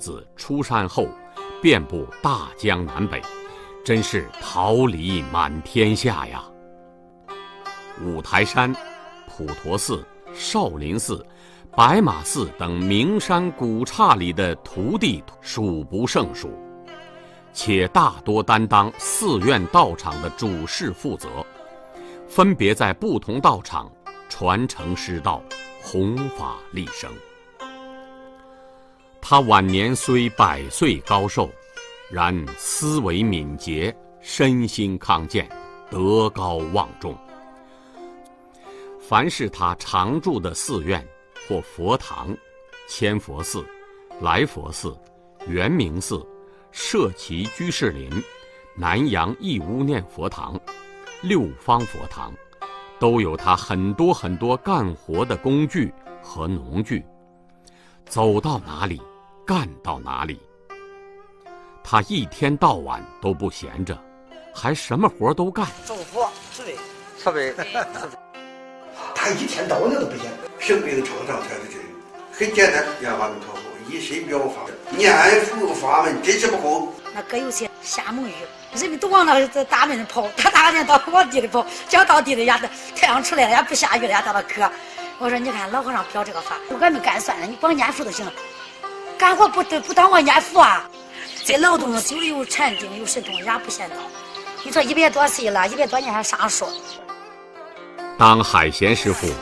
子出山后，遍布大江南北，真是桃李满天下呀。五台山、普陀寺、少林寺、白马寺等名山古刹里的徒弟数不胜数，且大多担当寺院道场的主事负责，分别在不同道场传承师道，弘法利生。他晚年虽100岁高寿，然思维敏捷，身心康健，德高望重。凡是他常住的寺院或佛堂，千佛寺、来佛寺、圆明寺、社稷居士林、南阳义乌念佛堂、六方佛堂，都有他很多干活的工具和农具，走到哪里干到哪里。他一天到晚都不闲着，还什么活都干。 祝福设备他一天到晚都不闲，生病创伤才是这个，很简单，两法门托付，以身表法，念佛法门真是不空。 那搁有些瞎蒙语，人们都往那大门跑，他大天到往地里跑，讲到地里呀，太阳出来了也不下雨了也到那渴。我说你看老和尚表这个法，我们干算了，你光念佛就行了，干活不当我念佛啊。这劳动久了有禅定有神通也不嫌早。你说100多岁了，100多年还上树。 当海贤师傅